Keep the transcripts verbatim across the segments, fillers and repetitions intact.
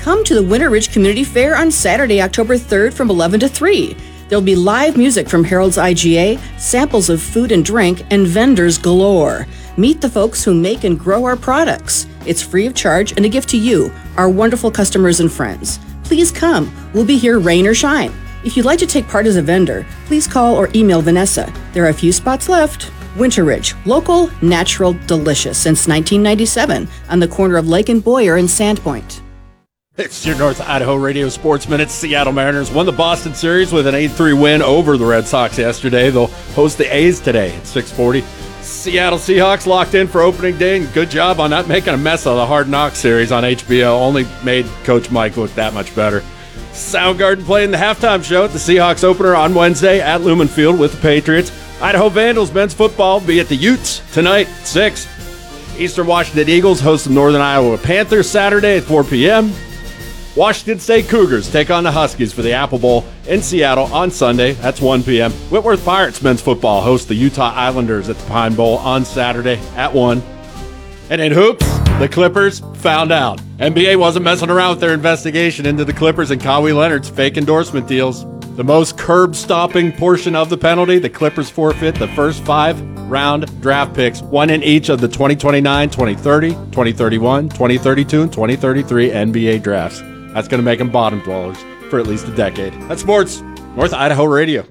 Come to the Winter Ridge Community Fair on Saturday, October third from eleven to three. There'll be live music from Harold's I G A, samples of food and drink, and vendors galore. Meet the folks who make and grow our products. It's free of charge and a gift to you, our wonderful customers and friends. Please come. We'll be here rain or shine. If you'd like to take part as a vendor, please call or email Vanessa. There are a few spots left. Winter Ridge, local, natural, delicious since nineteen ninety-seven on the corner of Lake and Boyer and Sandpoint. It's your North Idaho Radio Sports Minute. Seattle Mariners won the Boston series with an eight three win over the Red Sox yesterday. They'll host the A's today at six forty. Seattle Seahawks locked in for opening day, and good job on not making a mess of the Hard Knocks series on H B O. Only made Coach Mike look that much better. Soundgarden playing the halftime show at the Seahawks opener on Wednesday at Lumen Field with the Patriots. Idaho Vandals men's football will be at the Utes tonight at six. Eastern Washington Eagles host the Northern Iowa Panthers Saturday at four p.m. Washington State Cougars take on the Huskies for the Apple Bowl in Seattle on Sunday. That's one p.m. Whitworth Pirates men's football host the Utah Islanders at the Pine Bowl on Saturday at one. And in hoops, the Clippers found out. N B A wasn't messing around with their investigation into the Clippers and Kawhi Leonard's fake endorsement deals. The most curb-stomping portion of the penalty, the Clippers forfeit the first five round draft picks, one in each of the twenty twenty-nine, twenty thirty, twenty thirty-one, twenty thirty-two, and twenty thirty-three N B A drafts. That's going to make them bottom dwellers for at least a decade. That's sports. North Idaho Radio.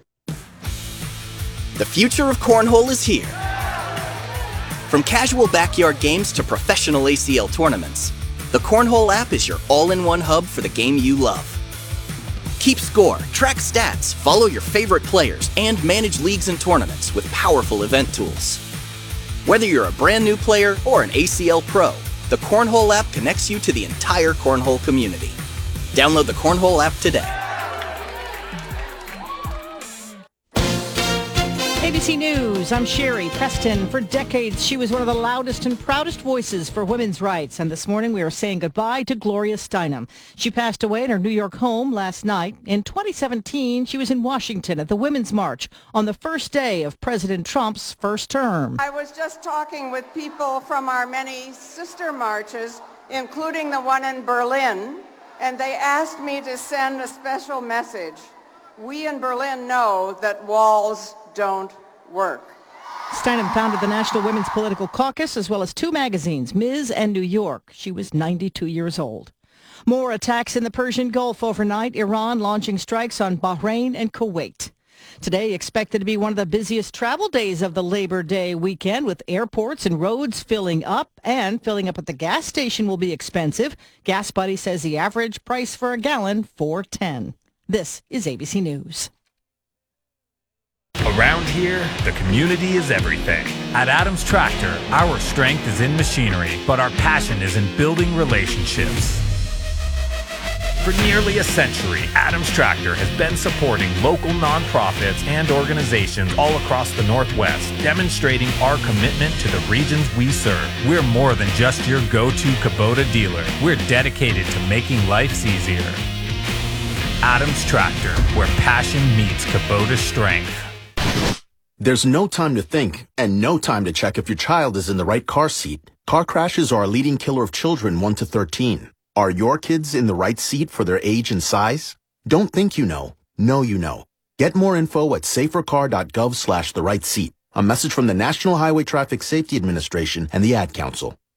The future of cornhole is here. From casual backyard games to professional A C L tournaments, the Cornhole app is your all-in-one hub for the game you love. Keep score, track stats, follow your favorite players, and manage leagues and tournaments with powerful event tools. Whether you're a brand new player or an A C L pro, the Cornhole app connects you to the entire cornhole community. Download the Cornhole app today. A B C News, I'm Sherry Preston. For decades, she was one of the loudest and proudest voices for women's rights. And this morning, we are saying goodbye to Gloria Steinem. She passed away in her New York home last night. In twenty seventeen, she was in Washington at the Women's March on the first day of President Trump's first term. I was just talking with people from our many sister marches, including the one in Berlin, and they asked me to send a special message. We in Berlin know that walls don't work. Steinem founded the National Women's Political Caucus as well as two magazines, Miz and New York. She was ninety-two years old. More attacks in the Persian Gulf overnight, Iran launching strikes on Bahrain and Kuwait. Today expected to be one of the busiest travel days of the Labor Day weekend, with airports and roads filling up, and filling up at the gas station will be expensive. Gas Buddy says the average price for a gallon, four ten. This is A B C News. Around here, the community is everything. At Adams Tractor, our strength is in machinery, but our passion is in building relationships. For nearly a century, Adams Tractor has been supporting local nonprofits and organizations all across the Northwest, demonstrating our commitment to the regions we serve. We're more than just your go-to Kubota dealer. We're dedicated to making life easier. Adams Tractor, where passion meets Kubota strength. There's no time to think and no time to check if your child is in the right car seat. Car crashes are a leading killer of children one to thirteen. Are your kids in the right seat for their age and size? Don't think you know. Know you know. Get more info at safercar.gov slash the right seat. A message from the National Highway Traffic Safety Administration and the Ad Council.